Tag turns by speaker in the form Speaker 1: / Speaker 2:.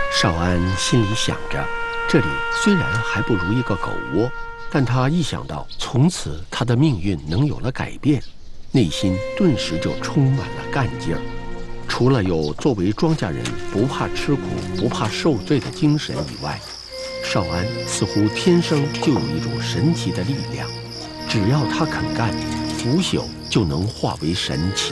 Speaker 1: 少安心里想着，这里虽然还不如一个狗窝，但他一想到从此他的命运能有了改变，内心顿时就充满了干劲儿。除了有作为庄稼人不怕吃苦、不怕受罪的精神以外，少安似乎天生就有一种神奇的力量，只要他肯干，腐朽就能化为神奇。